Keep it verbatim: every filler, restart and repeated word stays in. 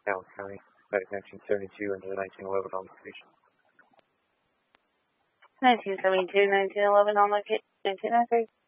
Dallas County, medic nineteen seventy-two into the nineteen eleven on location. nineteen seventy-two, nineteen eleven on location, nineteen oh three.